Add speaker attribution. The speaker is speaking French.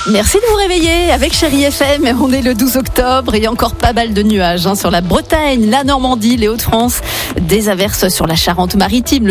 Speaker 1: Merci de vous réveiller avec Chérie FM. On est le 12 octobre et il y a encore pas mal de nuages sur la Bretagne, la Normandie, les Hauts-de-France. Des averses sur la Charente-Maritime.